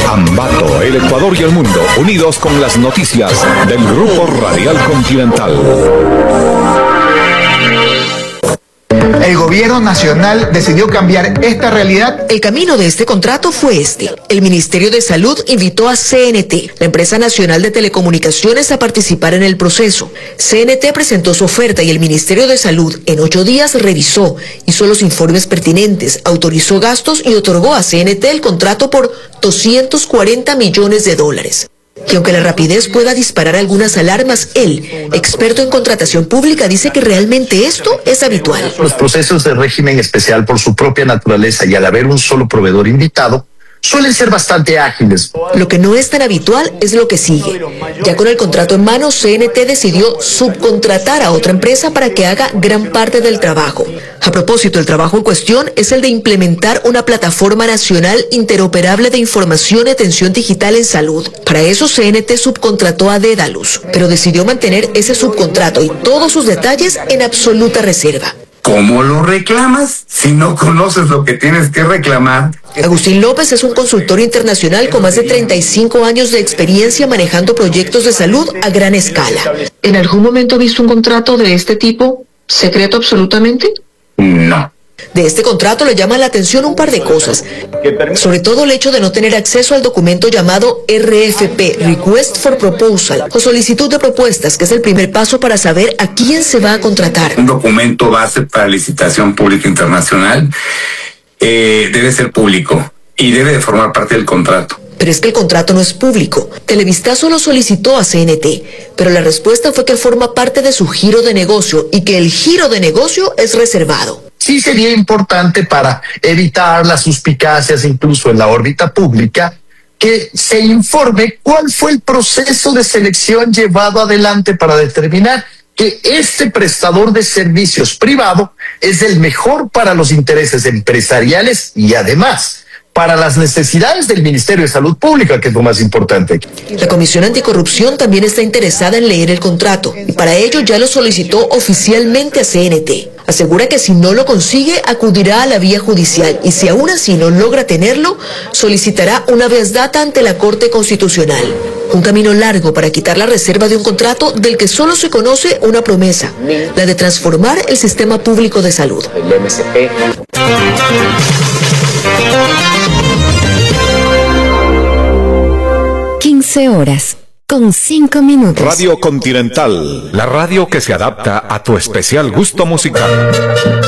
Ambato, el Ecuador y el mundo, unidos con las noticias del Grupo Radial Continental. El gobierno nacional decidió cambiar esta realidad. El camino de este contrato fue este. El Ministerio de Salud invitó a CNT, la empresa nacional de telecomunicaciones, a participar en el proceso. CNT presentó su oferta y el Ministerio de Salud en 8 días revisó, hizo los informes pertinentes, autorizó gastos y otorgó a CNT el contrato por $240 millones. Y aunque la rapidez pueda disparar algunas alarmas, él, experto en contratación pública, dice que realmente esto es habitual. Los procesos de régimen especial, por su propia naturaleza y al haber un solo proveedor invitado, suelen ser bastante ágiles. Lo que no es tan habitual es lo que sigue. Ya con el contrato en mano, CNT decidió subcontratar a otra empresa para que haga gran parte del trabajo. A propósito, el trabajo en cuestión es el de implementar una plataforma nacional interoperable de información y atención digital en salud. Para eso, CNT subcontrató a Dedalus, pero decidió mantener ese subcontrato y todos sus detalles en absoluta reserva. ¿Cómo lo reclamas si no conoces lo que tienes que reclamar? Agustín López es un consultor internacional con más de 35 años de experiencia manejando proyectos de salud a gran escala. ¿En algún momento ha visto un contrato de este tipo secreto absolutamente? No. De este contrato le llaman la atención un par de cosas, sobre todo el hecho de no tener acceso al documento llamado RFP, Request for Proposal, o solicitud de propuestas, que es el primer paso para saber a quién se va a contratar. Un documento base para licitación pública internacional debe ser público y debe de formar parte del contrato. Pero es que el contrato no es público. Televistazo lo solicitó a CNT, pero la respuesta fue que forma parte de su giro de negocio y que el giro de negocio es reservado. Sí sería importante para evitar las suspicacias incluso en la órbita pública que se informe cuál fue el proceso de selección llevado adelante para determinar que este prestador de servicios privado es el mejor para los intereses empresariales y además para las necesidades del Ministerio de Salud Pública, que es lo más importante. La Comisión Anticorrupción también está interesada en leer el contrato y para ello ya lo solicitó oficialmente a CNT. Asegura que si no lo consigue, acudirá a la vía judicial y si aún así no logra tenerlo, solicitará una habeas data ante la Corte Constitucional. Un camino largo para quitar la reserva de un contrato del que solo se conoce una promesa, la de transformar el sistema público de salud. 15:05. Radio Continental, la radio que se adapta a tu especial gusto musical.